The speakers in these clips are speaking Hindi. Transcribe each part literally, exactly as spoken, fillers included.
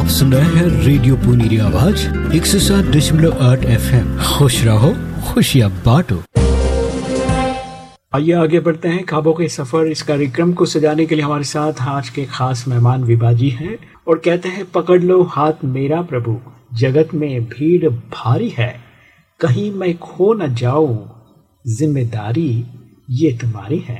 आप सुन रहे हैं रेडियो पुनीरी आवाज एक सौ सात दशमलव आठ एफ एम। खुश रहो, खुशियाँ बांटो। आइए आगे बढ़ते हैं ख्वाबों के सफर। इस कार्यक्रम को सजाने के लिए हमारे साथ आज के खास मेहमान विभा जी हैं और कहते हैं, पकड़ लो हाथ मेरा प्रभु, जगत में भीड़ भारी है, कहीं मैं खो न जाऊं, जिम्मेदारी ये तुम्हारी है।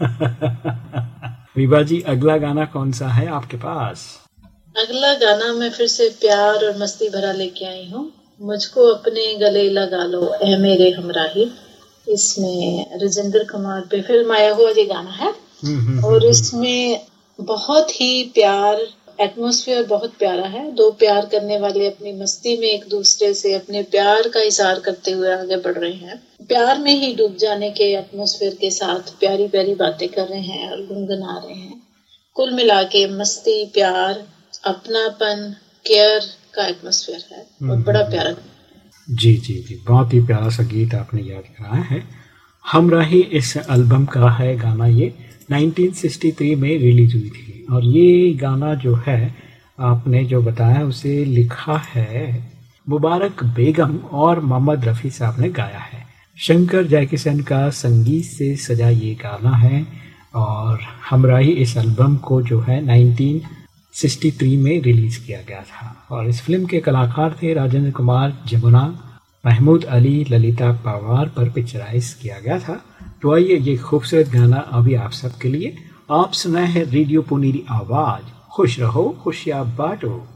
विभा जी, अगला गाना कौन सा है आपके पास? अगला गाना मैं फिर से प्यार और मस्ती भरा लेके आई हूँ। मुझको अपने गले लगा लो ऐ मेरे हमराही। इसमें राजेंद्र कुमार पे फिल्म आया हुआ ये गाना है और इसमें बहुत ही प्यार, एटमॉस्फेयर बहुत प्यारा है। दो प्यार करने वाले अपनी मस्ती में एक दूसरे से अपने प्यार का इज़हार करते हुए आगे बढ़ रहे हैं। प्यार में ही डूब जाने के एटमॉस्फेयर के साथ प्यारी प्यारी बातें कर रहे हैं और गुनगुना रहे हैं। कुल मिला के मस्ती, प्यार, अपनापन, केयर का एटमॉस्फेयर है और बड़ा प्यारा। जी जी जी, बहुत ही प्यारा सा गीत आपने याद कराया है। हमराही इस एल्बम का है गाना। ये उन्नीस सौ तिरसठ में रिलीज हुई थी और ये गाना जो है आपने जो बताया उसे लिखा है मुबारक बेगम और मोहम्मद रफ़ी साहब ने गाया है। शंकर जयकिशन का संगीत से सजा ये गाना है और हमराही इस एल्बम को जो है उन्नीस सौ तिरसठ में रिलीज किया गया था और इस फिल्म के कलाकार थे राजेंद्र कुमार, जमुना, महमूद अली, ललिता पवार पर पिक्चराइज किया गया था। तो आइए ये खूबसूरत गाना अभी आप सबके लिए। आप सुना है रेडियो पुनीरी आवाज। खुश रहो, खुशियाँ बांटो।